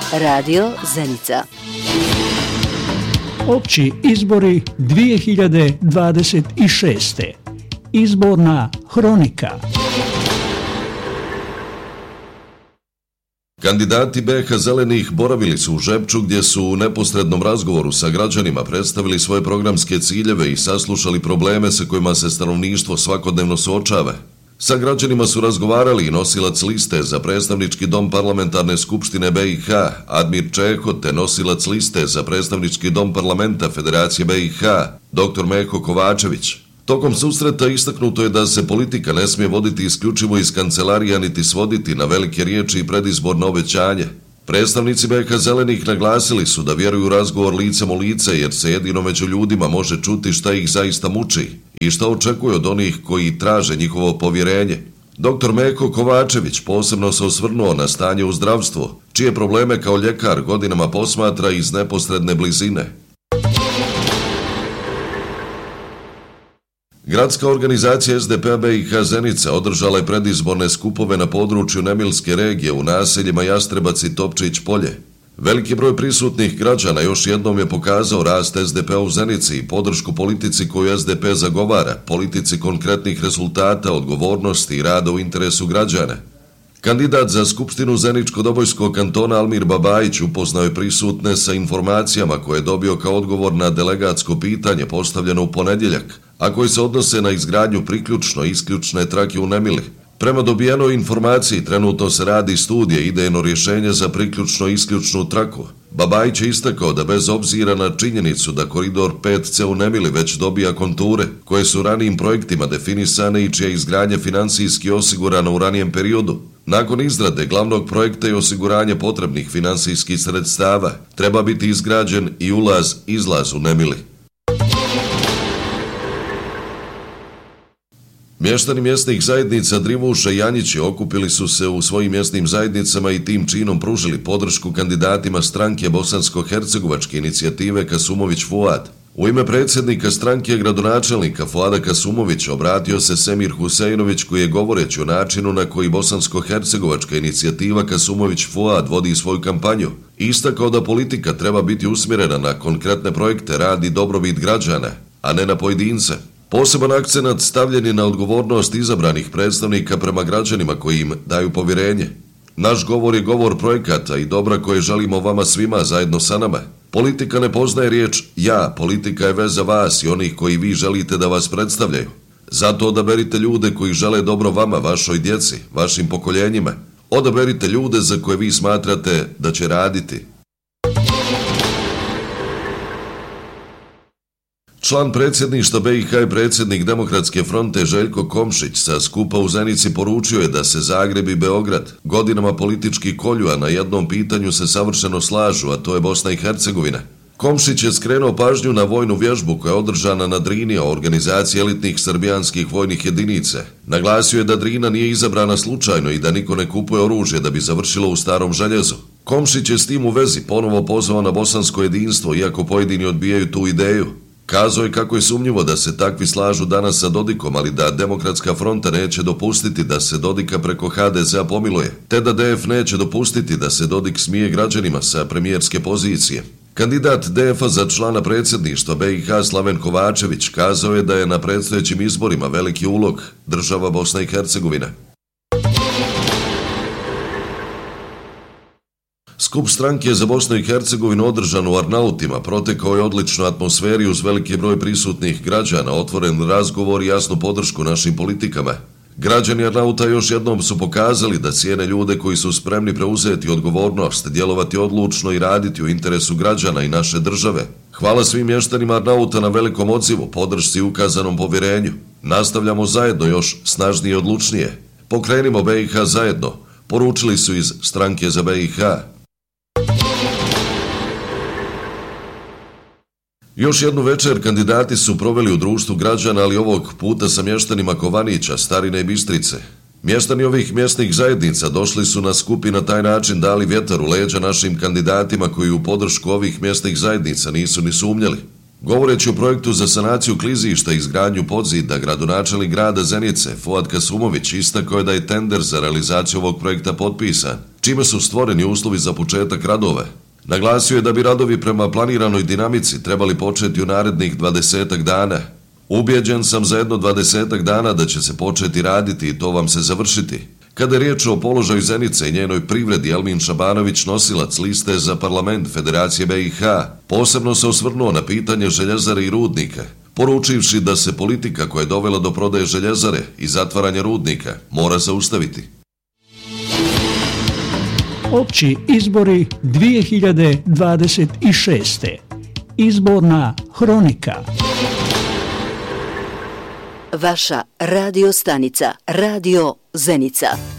Radio Zenica. Opći izbori 2026. Izborna hronika. Kandidati BiH Zelenih boravili su u Žepču gdje su u neposrednom razgovoru sa građanima predstavili svoje programske ciljeve i saslušali probleme sa kojima se stanovništvo svakodnevno suočava. Sa građanima su razgovarali i nosilac liste za predstavnički dom parlamentarne skupštine BiH Admir Čeho te nosilac liste za predstavnički dom parlamenta Federacije BiH dr. Meho Kovačević. Tokom susreta istaknuto je da se politika ne smije voditi isključivo iz kancelarija niti svoditi na velike riječi i predizborno obećanje. Predstavnici BiH Zelenih naglasili su da vjeruju u razgovor licem u lice jer se jedino među ljudima može čuti šta ih zaista muči i šta očekuju od onih koji traže njihovo povjerenje. Dr. Meho Kovačević posebno se osvrnuo na stanje u zdravstvu, čije probleme kao ljekar godinama posmatra iz neposredne blizine. Gradska organizacija SDP-a BiH Zenica održala je predizborne skupove na području Nemilske regije u naseljima Jastrebac i Topčić Polje. Veliki broj prisutnih građana još jednom je pokazao rast SDP-a u Zenici i podršku politici koju SDP zagovara, politici konkretnih rezultata, odgovornosti i rada u interesu građana. Kandidat za Skupštinu Zeničko-Dobojskog kantona Almir Babajić upoznao je prisutne sa informacijama koje je dobio kao odgovor na delegatsko pitanje postavljeno u ponedjeljak, a koji se odnose na izgradnju priključno-isključne trake u Nemili. Prema dobijenoj informaciji trenutno se radi studije idejno rješenje za priključno-isključnu traku. Babajić je istakao da bez obzira na činjenicu da koridor 5C u Nemili već dobija konture, koje su ranijim projektima definisane i čija izgradnja financijski osigurana u ranijem periodu, nakon izrade glavnog projekta i osiguranja potrebnih financijskih sredstava, treba biti izgrađen i ulaz-izlaz u Nemili. Mještani mjesnih zajednica Drivuša i Janjići okupili su se u svojim mjesnim zajednicama i tim činom pružili podršku kandidatima stranke Bosansko-hercegovačke inicijative Kasumović Fuad. U ime predsjednika stranke gradonačelnika Fuada Kasumovića obratio se Semir Huseinović koji je govoreći o načinu na koji Bosansko-hercegovačka inicijativa Kasumović Fuad vodi svoju kampanju, istakao da politika treba biti usmjerena na konkretne projekte, rad i dobrobit građana, a ne na pojedince. Poseban akcenat stavljen je na odgovornost izabranih predstavnika prema građanima koji im daju povjerenje. Naš govor je govor projekata i dobra koje želimo vama svima zajedno sa nama. Politika ne poznaje riječ ja, politika je veza vas i onih koji vi želite da vas predstavljaju. Zato odaberite ljude koji žele dobro vama, vašoj djeci, vašim pokoljenjima. Odaberite ljude za koje vi smatrate da će raditi. Član predsjedništva BiH i predsjednik Demokratske fronte Željko Komšić sa skupa u Zenici poručio je da se Zagreb i Beograd godinama politički kolju, a na jednom pitanju se savršeno slažu, a to je Bosna i Hercegovina. Komšić je skrenuo pažnju na vojnu vježbu koja je održana na Drini o organizaciji elitnih srbijanskih vojnih jedinica. Naglasio je da Drina nije izabrana slučajno i da niko ne kupuje oružje da bi završilo u Starom Željezu. Komšić je s tim u vezi ponovo pozvao na bosansko jedinstvo, iako pojedini odbijaju tu ideju. Kazao je kako je sumnjivo da se takvi slažu danas sa Dodikom, ali da Demokratska fronta neće dopustiti da se Dodika preko HDZ-a pomiluje, te da DF neće dopustiti da se Dodik smije građanima sa premijerske pozicije. Kandidat DF-a za člana predsjedništva BiH Slaven Kovačević kazao je da je na predstojećim izborima veliki ulog država Bosna i Hercegovina. Skup stranke za Bosnu i Hercegovinu održan u Arnautima protekao je odličnu atmosferi uz veliki broj prisutnih građana, otvoren razgovor i jasnu podršku našim politikama. Građani Arnauta još jednom su pokazali da cijene ljude koji su spremni preuzeti odgovornost, djelovati odlučno i raditi u interesu građana i naše države. Hvala svim mještanima Arnauta na velikom odzivu, podršci i ukazanom povjerenju. Nastavljamo zajedno još snažnije i odlučnije. Pokrenimo BiH zajedno, poručili su iz stranke za BiH. Još jednu večer kandidati su proveli u društvu građana, ali ovog puta sa mještanima Kovanića, Starine i Bistrice. Mještani ovih mjesnih zajednica došli su na skup i na taj način dali vjetar u leđa našim kandidatima koji u podršku ovih mjesnih zajednica nisu ni sumnjali. Govoreći o projektu za sanaciju klizišta i izgradnju podzida, gradonačelnik grada Zenice, Fuad Kasumović, istakao je da je tender za realizaciju ovog projekta potpisan, čime su stvoreni uslovi za početak radova. Naglasio je da bi radovi prema planiranoj dinamici trebali početi u narednih 20 dana. Ubijeđen sam za jedno 20 dana da će se početi raditi i to vam se završiti. Kada je riječ o položaju Zenice i njenoj privredi, Elmin Šabanović, nosilac liste za parlament Federacije BiH, posebno se osvrnuo na pitanje željezare i rudnika, poručivši da se politika koja je dovela do prodaje željezare i zatvaranja rudnika mora zaustaviti. Opći izbori 2026. Izborna hronika. Vaša radio stanica Radio Zenica.